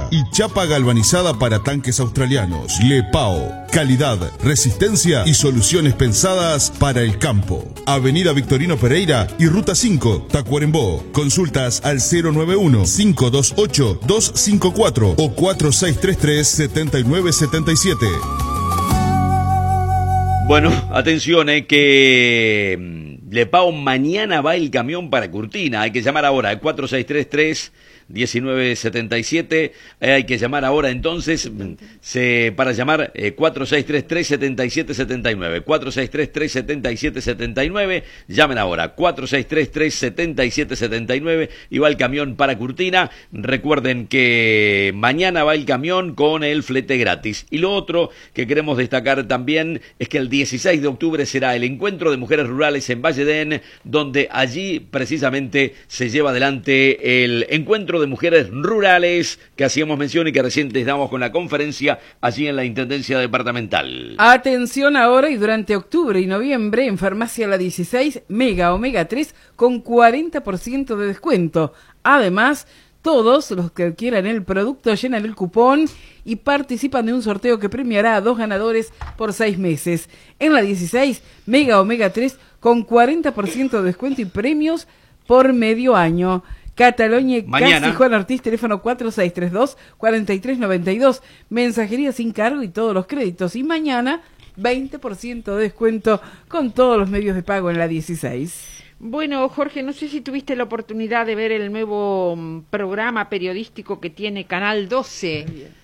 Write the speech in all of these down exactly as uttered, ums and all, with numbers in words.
y chapa galvanizada para tanques australianos. Lepao, calidad, resistencia y soluciones pensadas para el campo. Avenida Victorino Pereira y Ruta cinco, Tacuarembó. Consultas al cero nueve uno, cinco dos ocho, dos cinco cuatro o cuatro seis tres tres, siete nueve siete siete. Bueno, atención, eh, que Lepao mañana va el camión para Curtina. Hay que llamar ahora al cuatro seis tres tres, uno nueve siete siete. Eh, hay que llamar ahora entonces se, para llamar eh, cuatro seis tres tres, siete siete siete nueve. cuatro seis tres tres, siete siete siete nueve. Llamen ahora cuatro seis tres tres, siete siete siete nueve y va el camión para Curtina. Recuerden que mañana va el camión con el flete gratis. Y lo otro que queremos destacar también es que el dieciséis de octubre será el encuentro de mujeres rurales en Valledén, donde allí precisamente se lleva adelante el encuentro de mujeres rurales que hacíamos mención y que recién les damos con la conferencia allí en la Intendencia Departamental. Atención ahora y durante octubre y noviembre en Farmacia La dieciséis, Mega Omega tres con cuarenta por ciento de descuento. Además, todos los que quieran el producto llenan el cupón y participan de un sorteo que premiará a dos ganadores por seis meses. En La dieciséis, Mega Omega tres con cuarenta por ciento de descuento y premios por medio año. Catalonia Casi Juan Ortiz, teléfono cuatro seis tres dos, cuatro tres nueve dos, mensajería sin cargo y todos los créditos. Y mañana, veinte por ciento de descuento con todos los medios de pago en La dieciséis. Bueno, Jorge, no sé si tuviste la oportunidad de ver el nuevo um, programa periodístico que tiene Canal doce.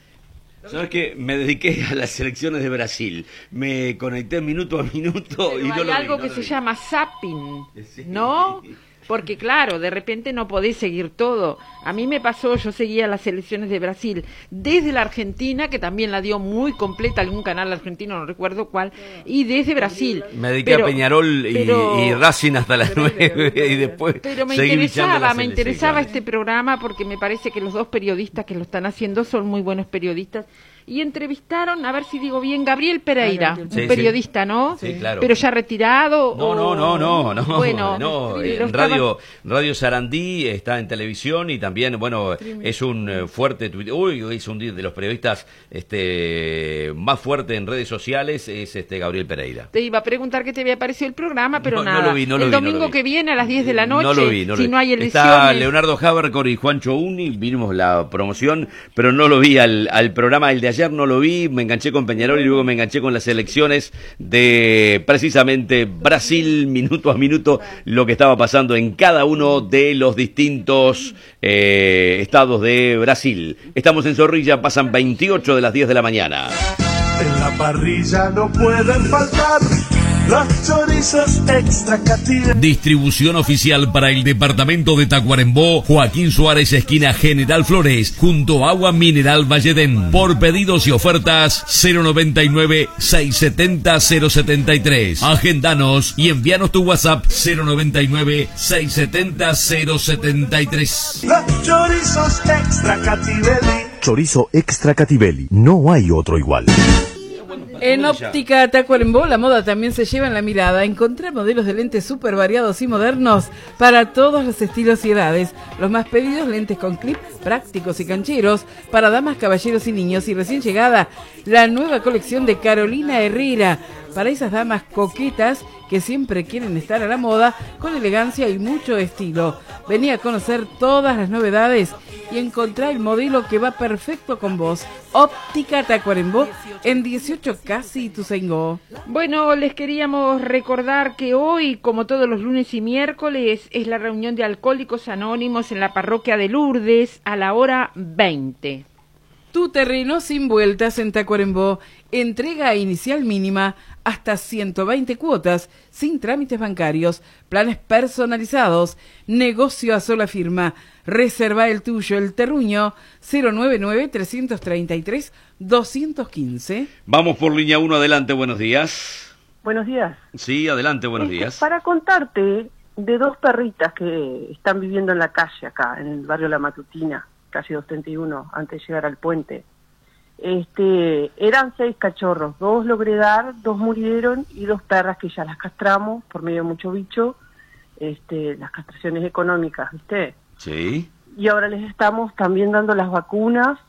¿Sabes qué? Me dediqué a las elecciones de Brasil. Me conecté minuto a minuto. Pero y no hay lo algo vi, que no se vi. llama zapping, Sí. ¿no? Porque claro, de repente no podés seguir todo. A mí me pasó, yo seguía las elecciones de Brasil desde la Argentina, que también la dio muy completa, algún canal argentino, no recuerdo cuál, y desde Brasil. Me dediqué pero, a Peñarol y, pero, y Racing hasta las nueve y después Pero me seguí bichando interesaba, las me interesaba elecciones. este programa porque me parece que los dos periodistas que lo están haciendo son muy buenos periodistas. Y entrevistaron, a ver si digo bien, Gabriel Pereira, Sí, un periodista, sí. ¿no? Sí, claro. Pero ya retirado. No, o... no, no, no, no, Bueno, no. lo En estaba- radio, Radio Sarandí está en televisión y también, bueno, es un eh, fuerte tuit- uy, es un de los periodistas este más fuerte en redes sociales, es este Gabriel Pereira. Te iba a preguntar qué te había parecido el programa, pero No, no nada. lo vi, no lo el vi, no domingo lo vi. que viene a las diez de la noche, No lo vi, no lo si vi. no hay elecciones. Está Leonardo Habercor y Juancho Uni, vimos la promoción, pero no lo vi al, al programa, el de ayer no lo vi, me enganché con Peñarol y luego me enganché con las elecciones de precisamente Brasil, minuto a minuto, lo que estaba pasando en cada uno de los distintos eh, estados de Brasil. Estamos en Zorrilla, pasan veintiocho de las diez de la mañana. En la parrilla no pueden faltar los chorizos extra Cativelli. Distribución oficial para el departamento de Tacuarembó, Joaquín Suárez, esquina General Flores, junto a Agua Mineral Valledén. Por pedidos y ofertas, cero noventa y nueve, seiscientos setenta, cero setenta y tres. Agendanos y envíanos tu WhatsApp cero noventa y nueve, seiscientos setenta, cero setenta y tres. Los chorizos extra Cativelli. Chorizo extra Cativelli, no hay otro igual. En Óptica Tacuarembó, la moda también se lleva en la mirada. Encontrar modelos de lentes súper variados y modernos para todos los estilos y edades. Los más pedidos, lentes con clip, prácticos y cancheros, para damas, caballeros y niños. Y recién llegada, la nueva colección de Carolina Herrera, para esas damas coquetas que siempre quieren estar a la moda, con elegancia y mucho estilo. Vení a conocer todas las novedades y encontrar el modelo que va perfecto con vos. Óptica Tacuarembó, en dieciocho Casi Ituzaingó. Bueno, les queríamos recordar que hoy, como todos los lunes y miércoles, es la reunión de Alcohólicos Anónimos en la parroquia de Lourdes a la hora veinte. Tu terreno sin vueltas en Tacuarembó. Entrega inicial mínima hasta ciento veinte cuotas, sin trámites bancarios, planes personalizados, negocio a sola firma. Reserva el tuyo, el terruño, cero noventa y nueve, trescientos treinta y tres, doscientos quince. Vamos por línea uno, adelante, buenos días. Buenos días. Sí, adelante, buenos Este, días. Para contarte de dos perritas que están viviendo en la calle acá, en el barrio La Matutina, calle doscientos treinta y uno, antes de llegar al puente. Este, eran seis cachorros, dos logré dar, dos murieron y dos perras que ya las castramos por medio de mucho bicho, este, las castraciones económicas, ¿viste? Sí. Y ahora les estamos también dando las vacunas